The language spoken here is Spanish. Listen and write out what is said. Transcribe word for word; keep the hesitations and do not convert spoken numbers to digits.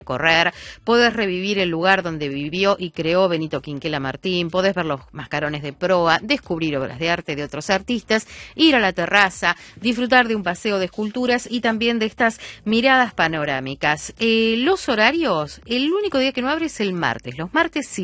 correr, podés revivir el lugar donde vivió y creó Benito Quinquela Martín, podés ver los mascarones de proa, descubrir obras de arte de otros artistas, ir a la terraza, disfrutar de un paseo de esculturas y también de estas miradas panorámicas. Eh, los horarios, el único día que no abre es el martes, los martes sí.